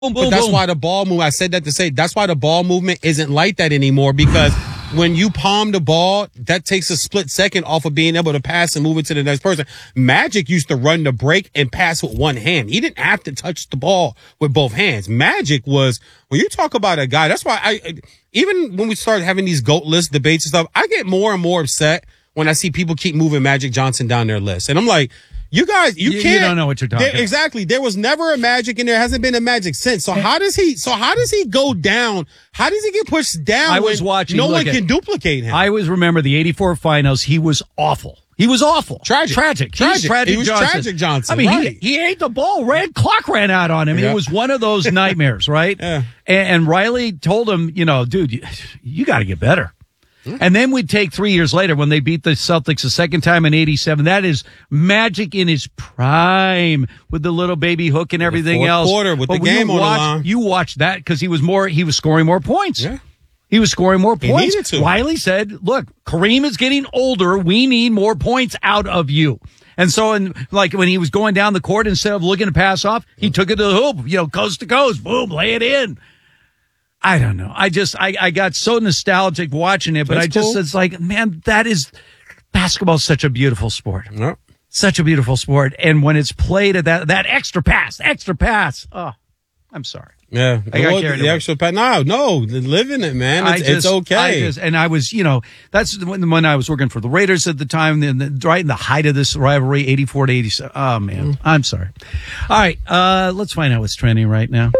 But that's why the ball move, I said that to say, that's why the ball movement isn't like that anymore, because when you palm the ball, that takes a split second off of being able to pass and move it to the next person. Magic used to run the break and pass with one hand. He didn't have to touch the ball with both hands. Magic was, when you talk about a guy, that's why even when we start having these GOAT list debates and stuff, I get more and more upset when I see people keep moving Magic Johnson down their list. And I'm like, you guys, you can't. You don't know what you're talking about. Exactly. There was never a Magic and there hasn't been a Magic since. So how does he go down? How does he get pushed down? I was watching. No one can duplicate him. I always remember the 84 finals. He was awful. He was awful. Tragic. He was Tragic Johnson. I mean, right. he ate the ball. Clock ran out on him. Yeah. It was one of those nightmares, right? Yeah. And Riley told him, dude, you got to get better. And then we'd take 3 years later when they beat the Celtics the second time in 87. That is Magic in his prime with the little baby hook and everything else. Quarter with the game on the line. You watched that because he was scoring more points. Yeah. He was scoring more points. He needed to. Riley said, look, Kareem is getting older. We need more points out of you. And so, when he was going down the court, instead of looking to pass off, he took it to the hoop, coast to coast, boom, lay it in. I don't know. I got so nostalgic watching it, but it's like, man, basketball's such a beautiful sport. Yep. Such a beautiful sport. And when it's played at that extra pass. Oh, I'm sorry. Yeah. I got carried away. Extra pass. No, live in it, man. It's okay. And I was, that's when I was working for the Raiders at the time, right in the height of this rivalry, 84 to 87. Oh, man. I'm sorry. All right. Let's find out what's trending right now.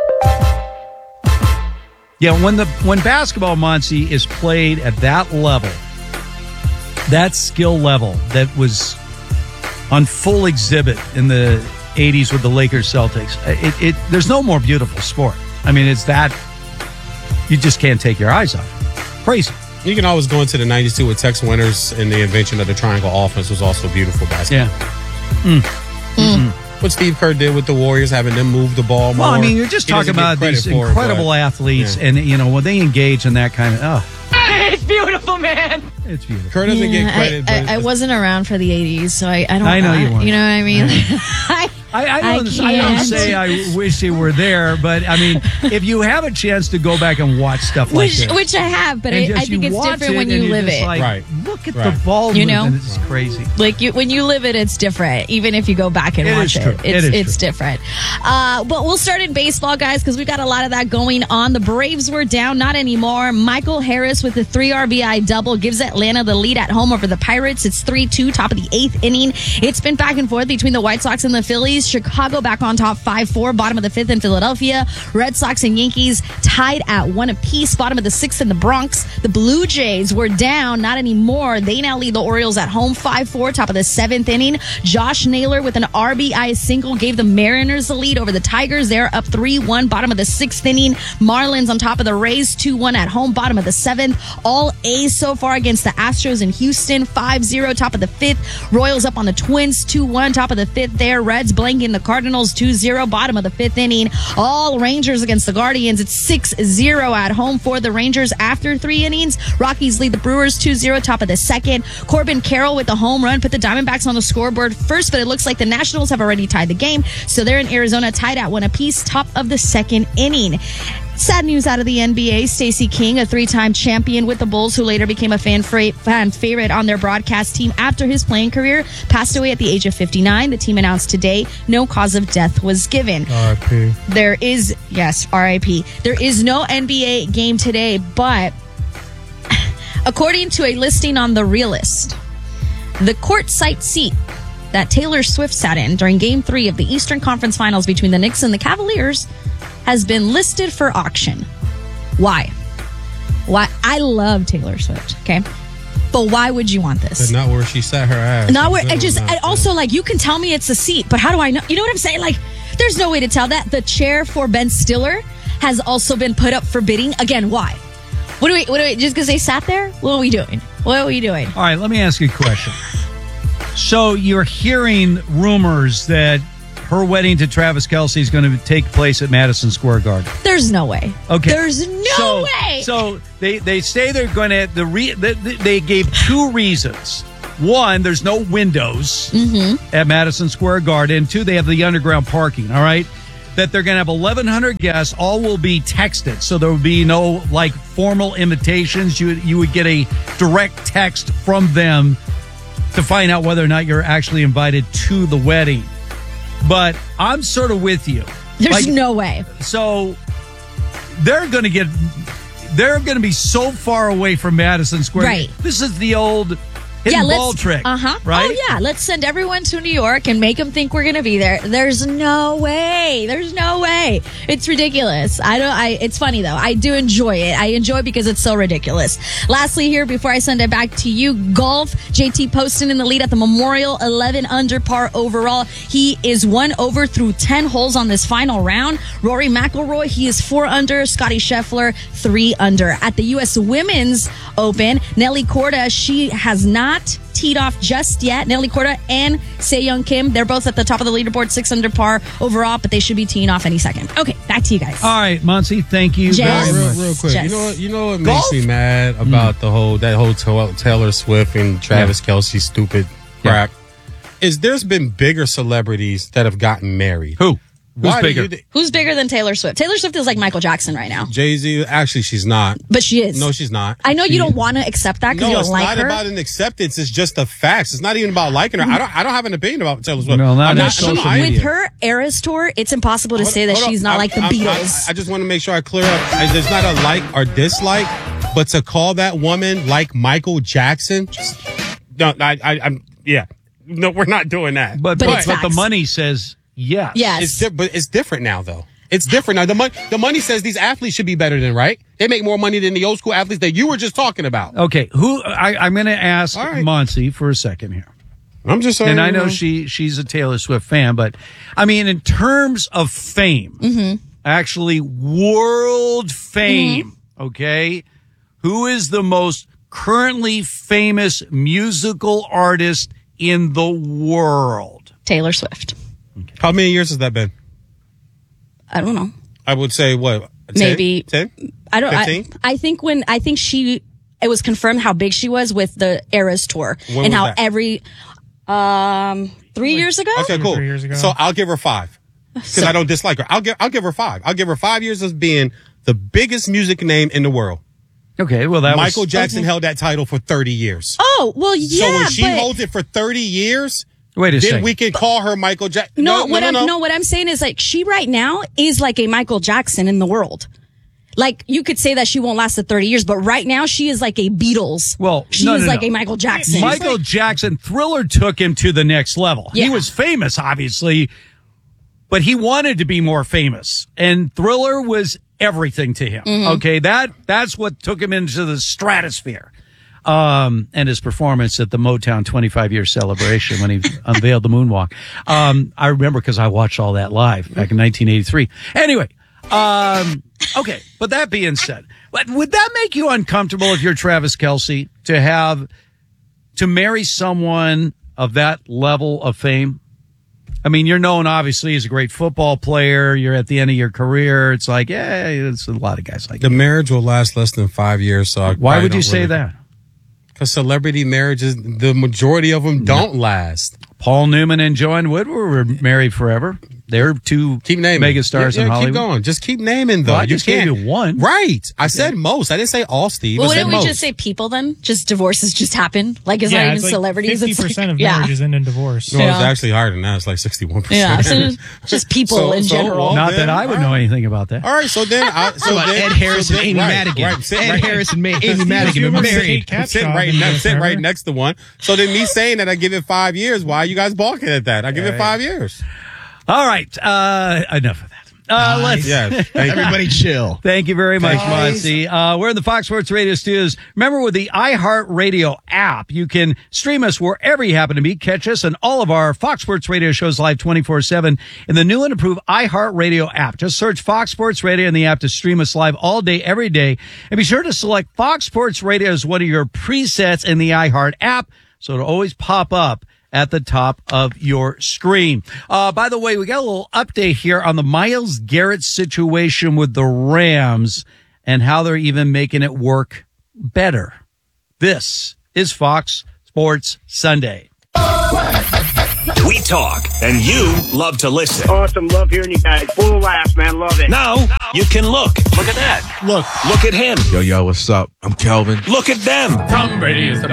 Yeah, when basketball, Monty, is played at that level, that skill level that was on full exhibit in the 80s with the Lakers Celtics, there's no more beautiful sport. I mean, it's that you just can't take your eyes off it. Crazy. You can always go into the 92 with Tex Winters, and the invention of the triangle offense was also beautiful basketball. Yeah. What Steve Kerr did with the Warriors, having them move the ball more. Well, I mean, you're just talking about these incredible athletes, and, when they engage in that kind of, It's beautiful, man. It's beautiful. Kerr doesn't get credit. I wasn't around for the 80s, so I don't. I know you weren't. You know what I mean? I don't say I wish you were there, but I mean, if you have a chance to go back and watch stuff like this, which I have, but I think it's different when you live it. Right. Look at the ball movement. It's crazy. Like when you live it, it's different. Even if you go back and watch it, it's different. But we'll start in baseball, guys, because we've got a lot of that going on. The Braves were down, not anymore. Michael Harris with the 3 RBI double gives Atlanta the lead at home over the Pirates. It's 3-2, top of the 8th inning. It's been back and forth between the White Sox and the Phillies. Chicago back on top 5-4, bottom of the 5th in Philadelphia. Red Sox and Yankees tied at 1 apiece, bottom of the 6th in the Bronx. The Blue Jays were down, not anymore. They now lead the Orioles at home 5-4, top of the 7th inning. Josh Naylor with an RBI single gave the Mariners the lead over the Tigers. They're up 3-1, bottom of the 6th inning. Marlins on top of the Rays 2-1 at home, bottom of the 7th. All A's so far against the Astros in Houston 5-0, top of the 5th. Royals up on the Twins 2-1, top of the 5th there. Reds blanking the Cardinals 2-0, bottom of the 5th inning. All Rangers against the Guardians. It's 6-0 at home for the Rangers after 3 innings. Rockies lead the Brewers 2-0, top of the 2nd. Corbin Carroll with the home run put the Diamondbacks on the scoreboard first, but it looks like the Nationals have already tied the game, so they're in Arizona tied at 1 apiece, top of the 2nd inning. Sad news out of the NBA. Stacey King, a 3-time champion with the Bulls, who later became a fan favorite on their broadcast team after his playing career, passed away at the age of 59. The team announced today no cause of death was given. R.I.P. R.I.P. There is no NBA game today, but according to a listing on The Realist, the courtside seat that Taylor Swift sat in during Game 3 of the Eastern Conference Finals between the Knicks and the Cavaliers has been listed for auction. Why? I love Taylor Swift, okay? But why would you want this? But not where she sat her ass. Not where, you can tell me it's a seat, but how do I know? You know what I'm saying? Like, there's no way to tell that. The chair for Ben Stiller has also been put up for bidding. Again, why? What do we, just because they sat there? What are we doing? All right, let me ask you a question. So you're hearing rumors that her wedding to Travis Kelce is going to take place at Madison Square Garden. There's no way. Okay. There's no way. So they say they're going to they gave 2 reasons. 1, there's no windows at Madison Square Garden. 2, they have the underground parking. All right. that they're going to have 1,100 guests. All will be texted, so there will be no like formal invitations. You would get a direct text from them to find out whether or not you're actually invited to the wedding. But I'm sort of with you. There's no way. So they're going to be so far away from Madison Square. Right. This is the old hidden ball trick. Uh-huh. Right? Oh, yeah. Let's send everyone to New York and make them think we're going to be there. There's no way. There's no way. It's ridiculous. It's funny, though. I do enjoy it. I enjoy it because it's so ridiculous. Lastly here, before I send it back to you, golf. JT Poston in the lead at the Memorial, 11 under par overall. He is 1 over through 10 holes on this final round. Rory McIlroy, he is 4 under. Scotty Scheffler, 3 under. At the U.S. Women's Open, Nelly Korda, she has not teed off just yet. Nelly Korda and Se-Young Kim, they're both at the top of the leaderboard, 6 under par overall, but they should be teeing off any second. Okay, back to you guys. All right, Muncie, thank you Jess. very much. Real quick. Jess. You know what makes me mad about the whole Taylor Swift and Travis Kelce stupid crap is there's been bigger celebrities that have gotten married. Who? Who's bigger? Who's bigger than Taylor Swift? Taylor Swift is like Michael Jackson right now. Jay-Z. Actually, she's not. But she is. No, she's not. I know you don't want to accept that because you don't like her. No, it's not about an acceptance. It's just the facts. It's not even about liking her. I don't have an opinion about Taylor Swift. No, not on social media. With her Eras tour, it's impossible to say that she's not like the Beatles. I just want to make sure I clear up. There's not a like or dislike, but to call that woman like Michael Jackson, no, no, we're not doing that. But the money says yes. Yes. But it's different now, though. It's different now. The money says these athletes should be better than, right? They make more money than the old school athletes that you were just talking about. Okay, I'm going to ask Monsi for a second here. I'm just saying. And I know she's a Taylor Swift fan, but I mean, in terms of fame, actually world fame, okay, who is the most currently famous musical artist in the world? Taylor Swift. Okay. How many years has that been? I don't know. I would say what? 10? Maybe 10? I don't. 15? I think it was confirmed how big she was with the Eras tour When and was how that? every 3 years ago. Okay, cool. 3 years ago. So I'll give her 5 because I don't dislike her. I'll give her 5. I'll give her 5 years of being the biggest music name in the world. Okay, well Michael Jackson held that title for 30 years. Oh well, yeah. So when she holds it for 30 years. Wait a second. Then we can call her Michael Jackson. No, what I'm saying is like she right now is like a Michael Jackson in the world. Like you could say that she won't last the 30 years, but right now she is like a Beatles. Well, she is like a Michael Jackson. Michael Jackson, Thriller took him to the next level. Yeah. He was famous, obviously, but he wanted to be more famous, and Thriller was everything to him. Okay, that's what took him into the stratosphere. And his performance at the Motown 25-year celebration when he unveiled the moonwalk. I remember because I watched all that live back in 1983. Anyway, okay. But that being said, would that make you uncomfortable if you're Travis Kelce to marry someone of that level of fame? I mean, you're known obviously as a great football player. You're at the end of your career. It's like, yeah, it's a lot of guys like the marriage will last less than 5 years. So why would you say that? Because celebrity marriages, the majority of them don't last. Paul Newman and Joanne Woodward were married forever. They're two megastars in Hollywood. Keep going. Just keep naming, though. Well, I just gave you one. Right. I said most. I didn't say all, Steve. Well, I said wouldn't we most. just say people then? Just divorces just happen? Like it's not even like celebrities. 50% of marriages end in divorce. No, it's actually higher than that. It's like 61%. Yeah, so just people in general. Not that I would know anything about that. All right, so then... Ed Harris and Amy Madigan. Ed Harris and Amy Madigan are married. Sit right next to one. So then me saying that I give it 5 years, why are you guys balking at that? I give it 5 years. All right. Enough of that. Let's. Yes, everybody chill. Thank you very much, Monty. We're in the Fox Sports Radio studios. Remember, with the iHeartRadio app, you can stream us wherever you happen to be. Catch us and all of our Fox Sports Radio shows live 24/7 in the new and improved iHeartRadio app. Just search Fox Sports Radio in the app to stream us live all day, every day. And be sure to select Fox Sports Radio as one of your presets in the iHeart app, so it'll always pop up at the top of your screen. By the way, we got a little update here on the Myles Garrett situation with the Rams and how they're even making it work better. This is Fox Sports Sunday. We talk, and you love to listen. Awesome. Love hearing you guys. Full of laughs, man. Love it. Now, you can look. Look at that. Look at him. Yo, what's up? I'm Kelvin. Look at them. Tom Brady is the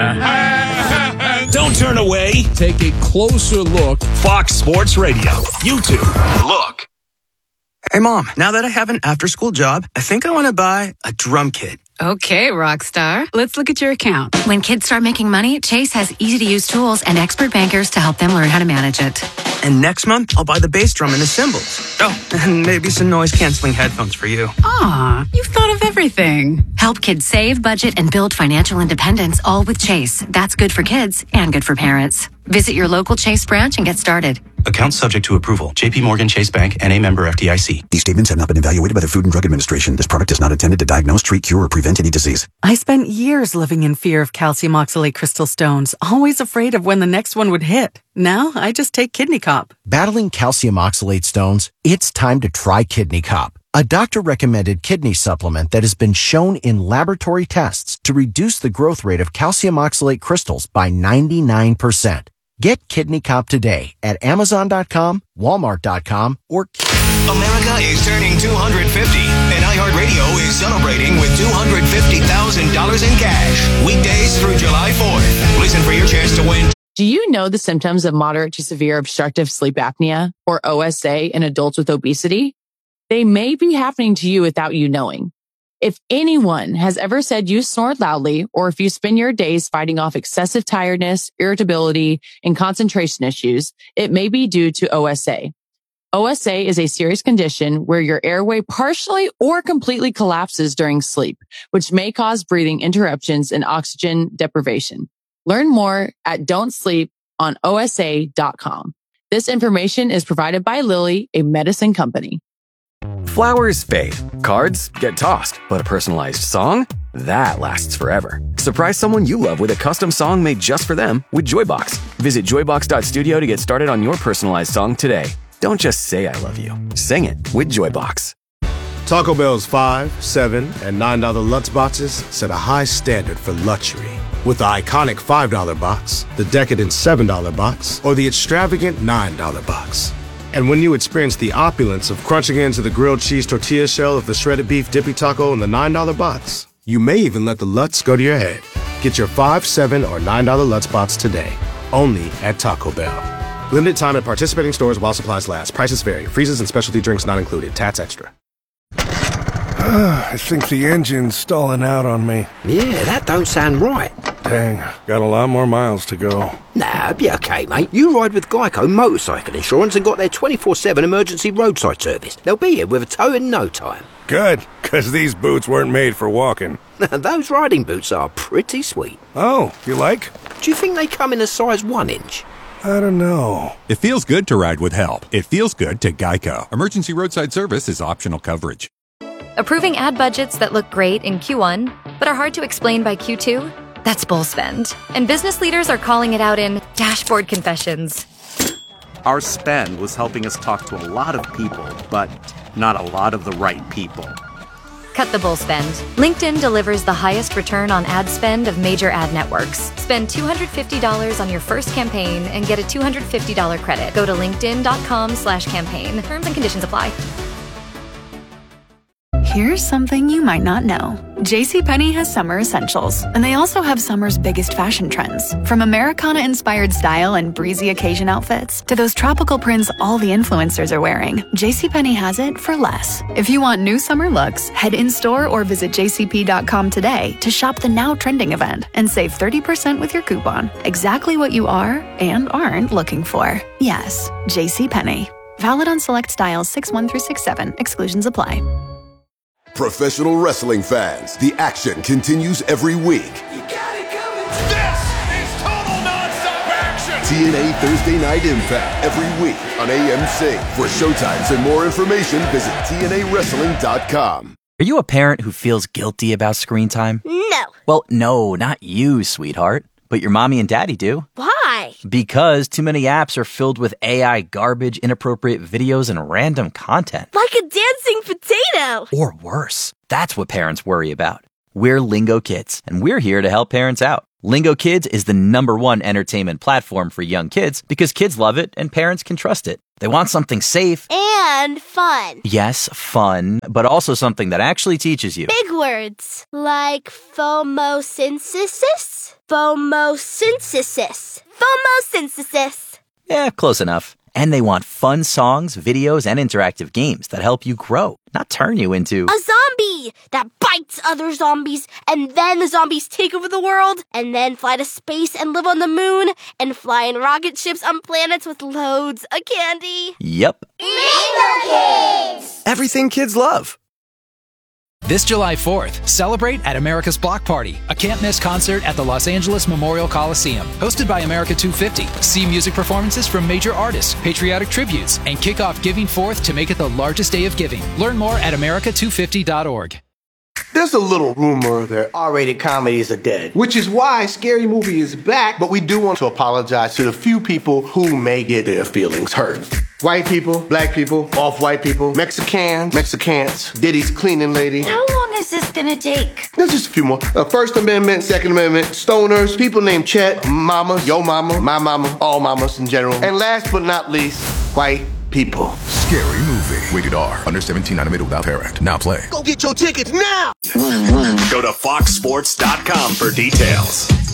man. Don't turn away. Take a closer look. Fox Sports Radio. YouTube. Look. Hey, Mom, now that I have an after-school job, I think I want to buy a drum kit. Okay, Rockstar. Let's look at your account. When kids start making money, Chase has easy-to-use tools and expert bankers to help them learn how to manage it. And next month, I'll buy the bass drum and the cymbals. Oh, and maybe some noise-canceling headphones for you. Aw, you've thought of everything. Help kids save, budget, and build financial independence, all with Chase. That's good for kids and good for parents. Visit your local Chase branch and get started. Account subject to approval. J.P. Morgan Chase Bank, N.A. member FDIC. These statements have not been evaluated by the Food and Drug Administration. This product is not intended to diagnose, treat, cure, or prevent any disease. I spent years living in fear of calcium oxalate crystal stones, always afraid of when the next one would hit. Now, I just take Kidney Cop. Battling calcium oxalate stones? It's time to try Kidney Cop, a doctor-recommended kidney supplement that has been shown in laboratory tests to reduce the growth rate of calcium oxalate crystals by 99%. Get Kidney Cop today at Amazon.com, Walmart.com, or... America is turning 250, and iHeartRadio is celebrating with $250,000 in cash. Weekdays through July 4th. Listen for your chance to win. Do you know the symptoms of moderate to severe obstructive sleep apnea, or OSA, in adults with obesity? They may be happening to you without you knowing. If anyone has ever said you snore loudly, or if you spend your days fighting off excessive tiredness, irritability, and concentration issues, it may be due to OSA. OSA is a serious condition where your airway partially or completely collapses during sleep, which may cause breathing interruptions and oxygen deprivation. Learn more at don'tsleeponosa.com. This information is provided by Lilly, a medicine company. Flowers fade, cards get tossed, but a personalized song? That lasts forever. Surprise someone you love with a custom song made just for them with Joybox. Visit joybox.studio to get started on your personalized song today. Don't just say I love you. Sing it with Joybox. Taco Bell's $5, $7, and $9 Lutz boxes set a high standard for luxury. With the iconic $5 box, the decadent $7 box, or the extravagant $9 box. And when you experience the opulence of crunching into the grilled cheese tortilla shell of the shredded beef dippy taco in the $9 box, you may even let the Lutz go to your head. Get your $5, $7, or $9 Lutz box today, only at Taco Bell. Limited time at participating stores while supplies last. Prices vary. Freezes and specialty drinks not included. Tats extra. I think the engine's stalling out on me. Yeah, that don't sound right. Dang, got a lot more miles to go. Nah, be okay, mate. You ride with Geico Motorcycle Insurance and got their 24/7 emergency roadside service. They'll be here with a tow in no time. Good, because these boots weren't made for walking. Those riding boots are pretty sweet. Oh, you like? Do you think they come in a size 1 inch? I don't know. It feels good to ride with help. It feels good to Geico. Emergency roadside service is optional coverage. Approving ad budgets that look great in Q1, but are hard to explain by Q2? That's bull spend. And business leaders are calling it out in dashboard confessions. Our spend was helping us talk to a lot of people, but not a lot of the right people. Cut the bull spend. LinkedIn delivers the highest return on ad spend of major ad networks. Spend $250 on your first campaign and get a $250 credit. Go to linkedin.com/campaign. Terms and conditions apply. Here's something you might not know. JCPenney has summer essentials, and they also have summer's biggest fashion trends. From Americana-inspired style and breezy occasion outfits to those tropical prints all the influencers are wearing, JCPenney has it for less. If you want new summer looks, head in-store or visit jcp.com today to shop the now trending event and save 30% with your coupon. Exactly what you are and aren't looking for. Yes, JCPenney. Valid on select styles 6/1 through 6/7. Exclusions apply. Professional wrestling fans, the action continues every week. You got it coming. This is total nonstop action. TNA Thursday Night Impact every week on AMC. For showtimes and more information, visit TNAWrestling.com. Are you a parent who feels guilty about screen time? No. Well, no, not you, sweetheart. But your mommy and daddy do. Why? Because too many apps are filled with AI garbage, inappropriate videos, and random content. Like a dancing potato. Or worse. That's what parents worry about. We're Lingo Kids, and we're here to help parents out. Lingo Kids is the #1 entertainment platform for young kids because kids love it and parents can trust it. They want something safe. And fun. Yes, fun, but also something that actually teaches you. Big words like phomosynthesis. Phomosynthesis. Phomosynthesis. Yeah, close enough. And they want fun songs, videos, and interactive games that help you grow, not turn you into a zombie that bites other zombies, and then the zombies take over the world, and then fly to space and live on the moon, and fly in rocket ships on planets with loads of candy. Yep. Lingo Kids! Everything kids love. This July 4th, celebrate at America's Block Party, a can't-miss concert at the Los Angeles Memorial Coliseum. Hosted by America 250. See music performances from major artists, patriotic tributes, and kick off Giving Forth to make it the largest day of giving. Learn more at america250.org. There's a little rumor that R-rated comedies are dead, which is why Scary Movie is back, but we do want to apologize to the few people who may get their feelings hurt. White people, black people, off-white people, Mexicans, Diddy's cleaning lady. How long is this gonna take? There's just a few more. First Amendment, Second Amendment, stoners, people named Chet, mama, yo mama, my mama, all mamas in general. And last but not least, white people. Scary Movie. Rated R. Under 17, not admitted without parent. Now play. Go get your tickets now! Go to foxsports.com for details.